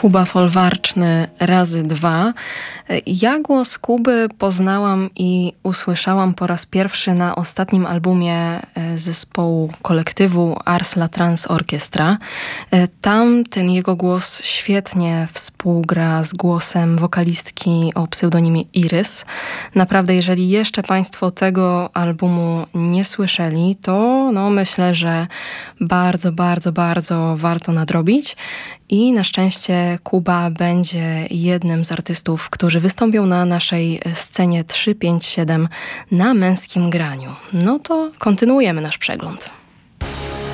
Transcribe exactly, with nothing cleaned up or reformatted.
Kuba Folwarczny razy dwa. Ja głos Kuby poznałam i usłyszałam po raz pierwszy na ostatnim albumie zespołu kolektywu Ars La Trans Orchestra. Tam ten jego głos świetnie współgra z głosem wokalistki o pseudonimie Iris. Naprawdę, jeżeli jeszcze Państwo tego albumu nie słyszeli, to no myślę, że bardzo, bardzo, bardzo warto nadrobić. I na szczęście Kuba będzie jednym z artystów, którzy wystąpią na naszej scenie trzysta pięćdziesiąt siedem na Męskim Graniu. No to kontynuujemy nasz przegląd.